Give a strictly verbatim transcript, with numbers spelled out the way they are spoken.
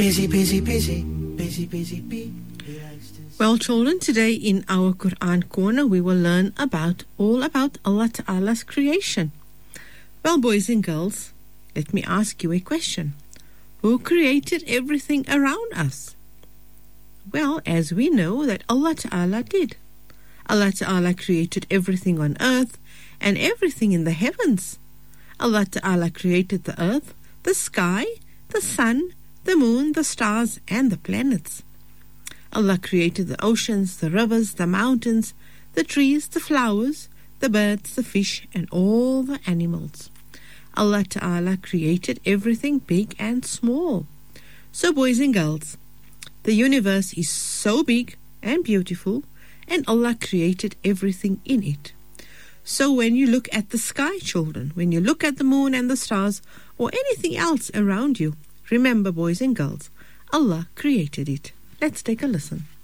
Busy, busy, busy, busy, busy, bee. Well, children, today in our Quran corner, we will learn about all about Allah Ta'ala's creation. Well, boys and girls, let me ask you a question. Who created everything around us? Well, as we know that Allah Ta'ala did. Allah Ta'ala created everything on earth and everything in the heavens. Allah Ta'ala created the earth, the sky, the sun, the moon, the stars, and the planets. Allah created the oceans, the rivers, the mountains, the trees, the flowers, the birds, the fish, and all the animals. Allah Ta'ala created everything big and small. So, boys and girls, the universe is so big and beautiful, and Allah created everything in it. So when you look at the sky, children, when you look at the moon and the stars, or anything else around you, remember, boys and girls, Allah created it. Let's take a listen.